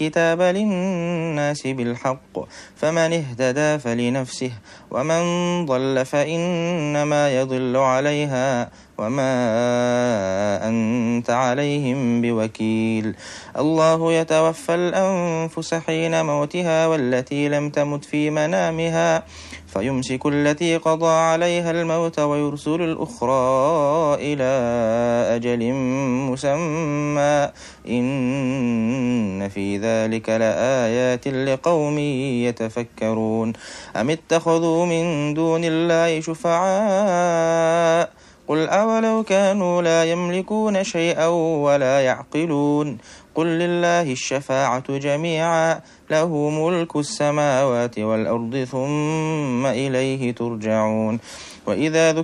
الكتاب للناس بالحق فمن اهتدى فلنفسه ومن ضل فإنما يضل عليها وما أنت عليهم بوكيل. الله يتوفى الأنفس حين موتها والتي لم تمت في منامها فيمسك التي قضى عليها الموت ويرسل الأخرى إلى أجل مسمى إن في ذلك لآيات لقوم يتفكرون. أم اتخذوا من دون الله شفعاء قل أولو كانوا لا يملكون شيئا ولا يعقلون قل لله الشفاعة جميعا له ملك السماوات والأرض ثم إليه ترجعون. وإذا